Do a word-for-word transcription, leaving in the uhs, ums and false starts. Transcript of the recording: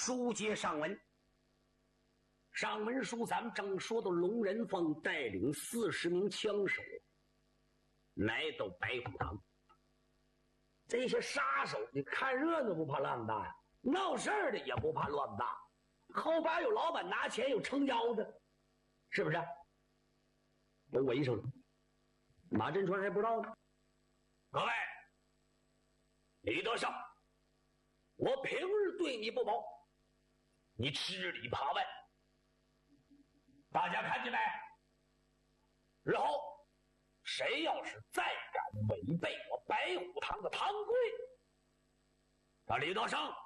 书接上文，上文书咱们正说到龙人凤带领四十名枪手来到白虎堂。这些杀手，你看热闹不怕浪大呀，闹事儿的也不怕乱大，后边有老板拿钱，有撑腰的，是不是？都围上了。马振川还不知道呢。各位，李德胜，我平日对你不薄，你吃里扒外，大家看见没？日后谁要是再敢违背我白虎堂的堂规，那李德胜